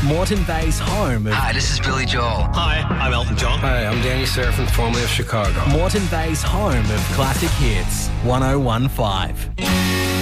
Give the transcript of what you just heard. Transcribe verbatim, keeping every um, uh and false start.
Moreton Bay's home of... Hi, this is Billy Joel. Hi, I'm Elton John. Hi, I'm Danny Serafin, formerly of Chicago. Moreton Bay's home of classic hits. one oh one five.